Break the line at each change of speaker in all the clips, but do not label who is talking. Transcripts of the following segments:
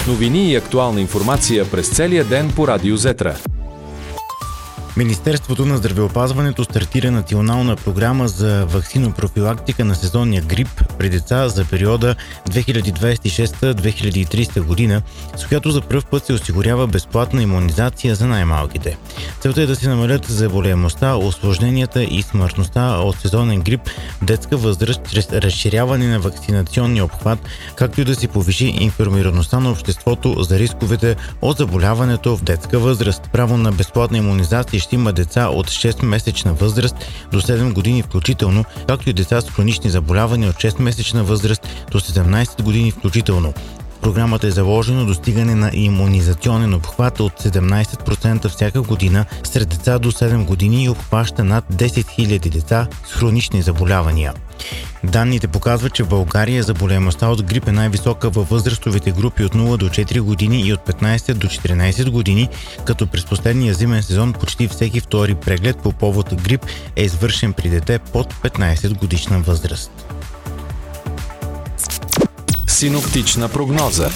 Новини и актуална информация през целия ден по Радио Зетра.
Министерството на здравеопазването стартира национална програма за ваксинопрофилактика на сезонния грип при деца за периода 2026-2030 година, с която за пръв път се осигурява безплатна имунизация за най-малките. Целта е да се намалят заболеваемостта, усложненията и смъртността от сезонен грип в детска възраст чрез разширяване на вакцинационния обхват, както и да се повиши информираността на обществото за рисковете от заболяването в детска възраст. Право на безплатна имунизация ще има деца от 6-месечна възраст до 7 години включително, както и деца с хронични заболявания от 6-месечна възраст до 17 години включително. В програмата е заложено достигане на имунизационен обхват от 17% всяка година сред деца до 7 години и обхваща над 10 000 деца с хронични заболявания. Данните показват, че в България заболеваемостта от грип е най-висока във възрастовите групи от 0 до 4 години и от 15 до 14 години, като през последния зимен сезон почти всеки втори преглед по повод грип е извършен при дете под 15 годишна възраст.
Синоптична прогноза.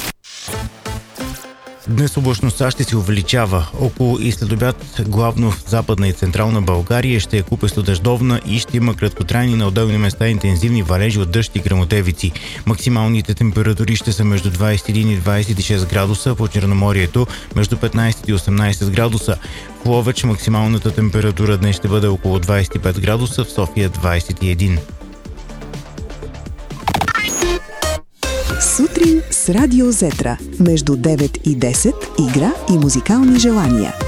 Днес облачността ще се увеличава. Около и следобед главно в Западна и Централна България ще е купесто-дъждовна и ще има краткотрайни на отделни места интензивни валежи от дъжд и гръмотевици. Максималните температури ще са между 21 и 26 градуса, по Черноморието между 15 и 18 градуса. В Ловеч максималната температура днес ще бъде около 25 градуса, в София 21.
Сутрин с Радио Зетра. Между 9 и 10 игра и музикални желания.